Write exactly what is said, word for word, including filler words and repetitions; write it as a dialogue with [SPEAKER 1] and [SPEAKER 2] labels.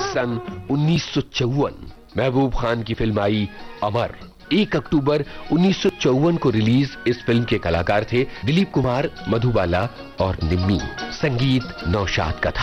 [SPEAKER 1] सन उन्नीस सौ चौवन महबूब खान की फिल्म आई अमर। एक अक्टूबर उन्नीस सौ चौवन को रिलीज इस फिल्म के कलाकार थे दिलीप कुमार, मधुबाला और निम्मी। संगीत नौशाद का था।